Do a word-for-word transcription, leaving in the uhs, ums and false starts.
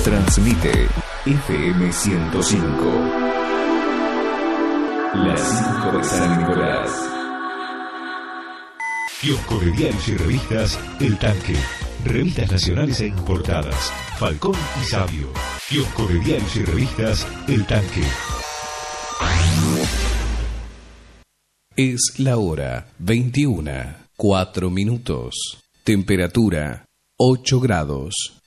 Transmite F M ciento cinco. Las cinco de San Nicolás. Kiosco de diarios y revistas El Tanque. Revistas nacionales e importadas. Falcón y Sabio. Kiosco de diarios y revistas El Tanque. Es la hora veintiuna, cuatro minutos. Temperatura ocho grados.